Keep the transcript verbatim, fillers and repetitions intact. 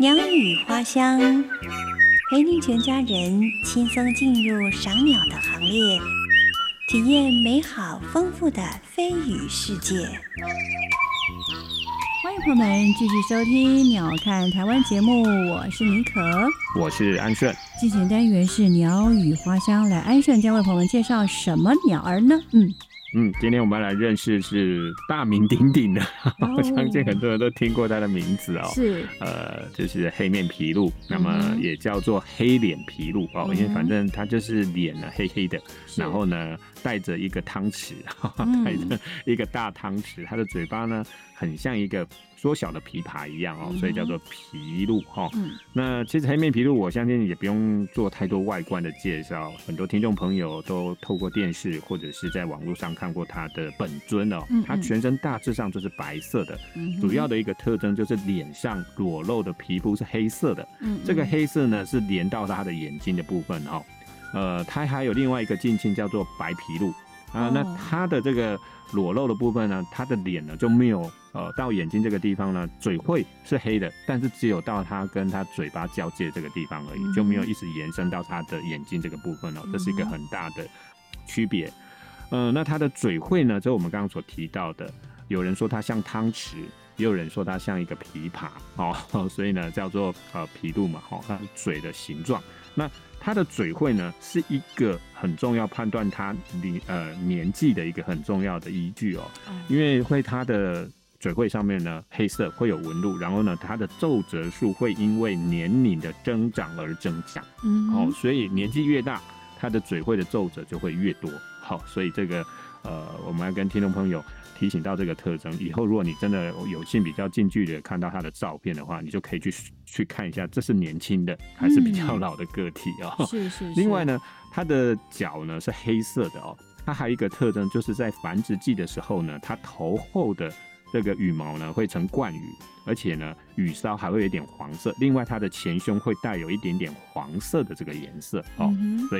鸟语花香，陪您全家人轻松进入赏鸟的行列，体验美好丰富的飞羽世界。 欢迎朋友们继续收听《鸟看台湾》节目，我是妮可， 我是安顺。 进行单元是鸟语花香，来安顺将为朋友们介绍什么鸟儿呢？嗯嗯，今天我们要来认识是大名鼎鼎的，哦、我相信很多人都听过它的名字哦。 是， 呃，就是黑面琵鹭，那么也叫做黑脸琵鹭哦，嗯、因为反正它就是脸呢黑黑的，然后呢带着一个汤匙，带着一个大汤匙，它的嘴巴呢很像一个缩小的琵琶一样哦，所以叫做琵鹭哈。嗯、那其实黑面琵鹭，我相信也不用做太多外观的介绍，很多听众朋友都透过电视或者是在网络上看过它的本尊哦。嗯嗯它全身大致上就是白色的，嗯、主要的一个特征就是脸上裸露的皮肤是黑色的。嗯嗯这个黑色呢是连到它的眼睛的部分哦。呃，它还有另外一个近亲叫做白琵鹭啊，那它的这个裸露的部分呢，它的脸呢就没有呃到眼睛这个地方呢，嘴会是黑的，但是只有到它跟它嘴巴交界这个地方而已，嗯、就没有一直延伸到它的眼睛这个部分哦，这是一个很大的区别。呃，那它的嘴会呢，就是我们刚刚所提到的，有人说它像汤匙，也有人说它像一个琵琶哦，所以呢叫做呃琵鹭嘛，哈、哦，它是嘴的形状。那它的嘴会呢，是一个很重要判断它呃年纪的一个很重要的依据哦，因为会它的嘴会上面呢黑色会有纹路，然后呢它的皱褶数会因为年龄的增长而增加，嗯、哦，所以年纪越大，它的嘴会的皱褶就会越多。好，所以这个呃，我们要跟听众朋友提醒到这个特征，以后如果你真的有幸比较近距离的看到它的照片的话，你就可以去去看一下，这是年轻的还是比较老的个体哦。嗯、 是是是。 另外呢，它的脚呢是黑色的哦，它还有一个特征就是在繁殖季的时候呢，它头后的这个羽毛呢会呈冠羽，而且呢羽梢还会有一点黄色，另外它的前胸会带有一点点黄色的这个颜色哦，嗯、所以